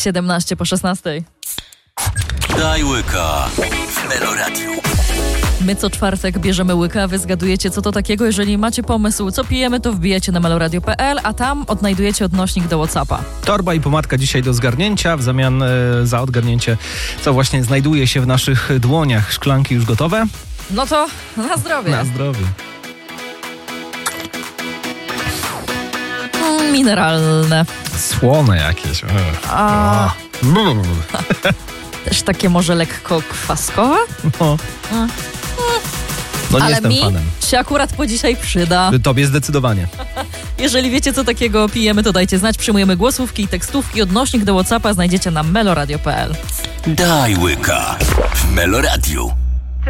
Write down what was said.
17 po 16. Daj łyka w Meloradiu. My co czwartek bierzemy łyka, wy zgadujecie co to takiego. Jeżeli macie pomysł, co pijemy, to wbijecie na meloradio.pl, a tam odnajdujecie odnośnik do WhatsAppa. Torba i pomadka dzisiaj do zgarnięcia, w zamian za odgarnięcie, co właśnie znajduje się w naszych dłoniach. Szklanki już gotowe? No to na zdrowie. Na zdrowie. Mineralne. Słone jakieś. Też takie może lekko kwaskowe? No nie ale jestem mi fanem. się akurat po dzisiaj przyda. Tobie zdecydowanie. Jeżeli wiecie, co takiego pijemy, to dajcie znać. Przyjmujemy głosówki i tekstówki. Odnośnik do WhatsAppa znajdziecie na meloradio.pl. Daj łyka w Meloradiu.